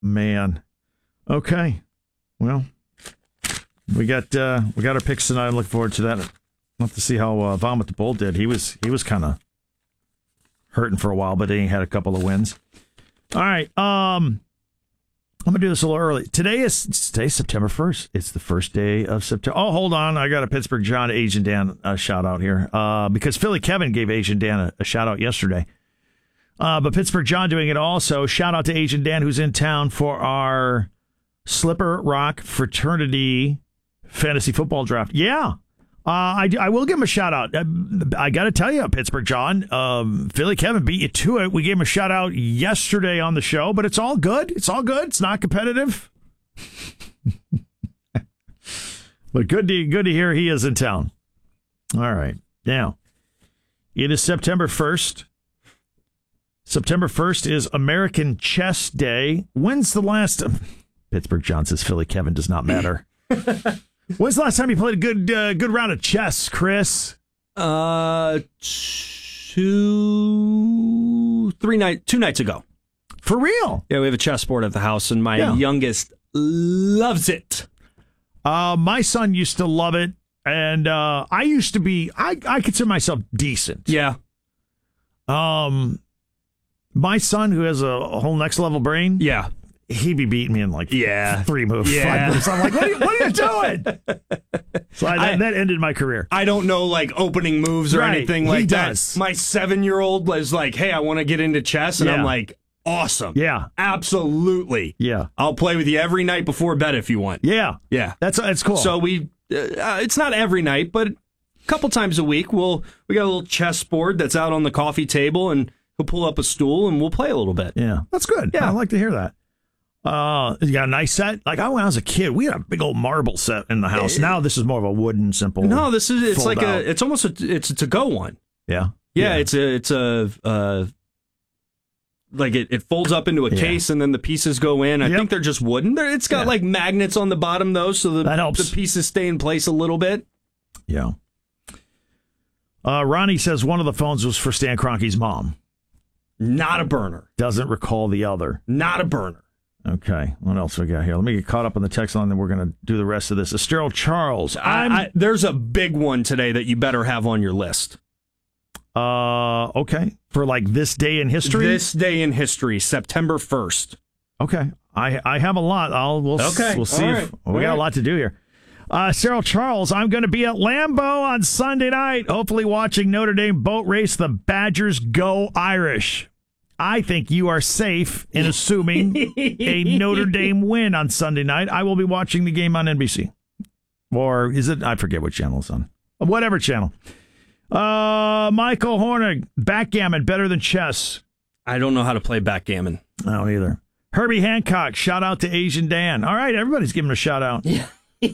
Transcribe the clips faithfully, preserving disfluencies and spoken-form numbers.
man. Okay. Well, we got uh, we got our picks tonight. I'm looking forward to that. I'll have to see how uh, Vomit the Bull did. He was he was kind of hurting for a while, but he had a couple of wins. All right. Um, I'm gonna do this a little early. Today is today's September first. It's the first day of September. Oh, hold on. I got a Pittsburgh John Asian Dan uh, shout out here uh, because Philly Kevin gave Asian Dan a, a shout out yesterday. Uh, but Pittsburgh John doing it also. Shout out to Asian Dan who's in town for our Slipper Rock Fraternity Fantasy Football Draft. Yeah. Uh, I, I will give him a shout out. I, I got to tell you, Pittsburgh John, um, Philly Kevin beat you to it. We gave him a shout out yesterday on the show, but it's all good. It's all good. It's not competitive. But good to, good to hear he is in town. All right. Now, it is September first. September first is American Chess Day. When's the last... Pittsburgh John says Philly Kevin does not matter. When's the last time you played a good uh, good round of chess, Chris? Uh, two, three night, two nights ago. For real? Yeah, we have a chessboard at the house, and my yeah. youngest loves it. Uh, my son used to love it, and uh, I used to be. I I consider myself decent. Yeah. Um, my son, who has a, a whole next level brain. Yeah. He'd be beating me in like yeah. three moves, yeah. five moves. I'm like, what are you, what are you doing? So I, that, I, that ended my career. I don't know like opening moves or right. anything like he that. Does. My seven-year-old was like, hey, I want to get into chess. And yeah. I'm like, awesome. Yeah. Absolutely. Yeah. I'll play with you every night before bed if you want. Yeah. Yeah. That's that's cool. So we, uh, it's not every night, but a couple times a week, we'll, we got a little chessboard that's out on the coffee table, and he'll pull up a stool and we'll play a little bit. Yeah. That's good. Yeah. I like to hear that. Uh, you got a nice set? Like I, when I was a kid, we had a big old marble set in the house. Now this is more of a wooden, simple. No, this is it's like out. a it's almost a it's a to go one. Yeah. yeah, yeah. It's a it's a uh, like it, it folds up into a yeah. case, and then the pieces go in. I yep. think they're just wooden. They're, it's got yeah. like magnets on the bottom though, so the that helps. the pieces stay in place a little bit. Yeah. Uh, Ronnie says one of the phones was for Stan Kroenke's mom. Not a burner. Doesn't recall the other. Not a burner. Okay, what else we got here? Let me get caught up on the text line, then we're going to do the rest of this. Estelle Charles. I, I, there's a big one today that you better have on your list. Uh, okay. For like this day in history? This day in history, September first. Okay. I I have a lot. I'll we'll, okay. we'll see. All if right. well, we All got right. a lot to do here. Uh, Cheryl Charles, I'm going to be at Lambeau on Sunday night, hopefully watching Notre Dame boat race the Badgers Go Irish. I think you are safe in assuming a Notre Dame win on Sunday night. I will be watching the game on N B C. Or is it? I forget what channel it's on. Whatever channel. Uh, Michael Hornig, backgammon, better than chess. I don't know how to play backgammon. I don't either. Herbie Hancock, shout out to Asian Dan. All right, everybody's giving a shout out. Yeah.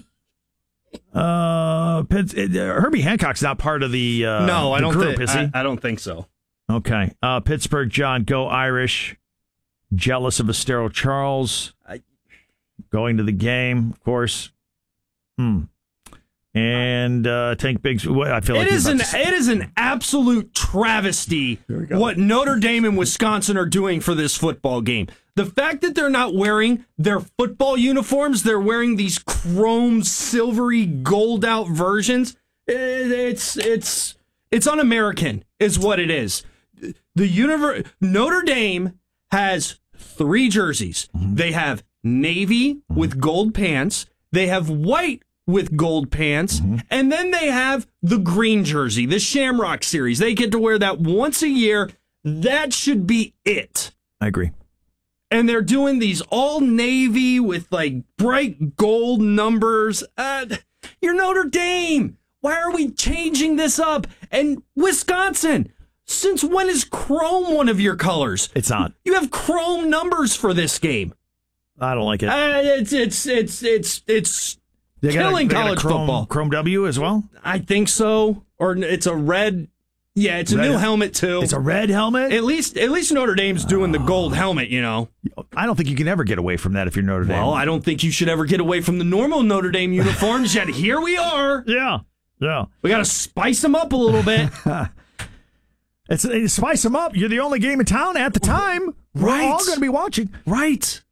uh, Herbie Hancock's not part of the uh, no, I the don't group, thi- is he? I, I don't think so. Okay. Uh, Pittsburgh John, go Irish. Jealous of Estero Charles. I... Going to the game, of course. Hmm. And uh, Tank Biggs. I feel like it is an to... it is an absolute travesty what Notre Dame and Wisconsin are doing for this football game. The fact that they're not wearing their football uniforms, they're wearing these chrome, silvery, gold out versions. It's it's it's un-American, is what it is. The univer- Notre Dame has three jerseys. Mm-hmm. They have navy mm-hmm. with gold pants. They have white with gold pants. Mm-hmm. And then they have the green jersey, the Shamrock Series. They get to wear that once a year. That should be it. I agree. And they're doing these all navy with like bright gold numbers. Uh, you're Notre Dame. Why are we changing this up? And Wisconsin. Since when is chrome one of your colors? It's not. You have chrome numbers for this game. I don't like it. Uh, it's it's it's it's it's they killing got a, college got a chrome, football. Chrome W as well? I think so. Or it's a red. Yeah, it's a red, new helmet too. It's a red helmet? At least at least Notre Dame's doing the gold helmet, you know. I don't think you can ever get away from that if you're Notre Dame. Well, I don't think you should ever get away from the normal Notre Dame uniforms, yet here we are. Yeah. Yeah. We got to spice them up a little bit. It's, it's spice them up. You're the only game in town at the time. Right. We're all going to be watching. Right.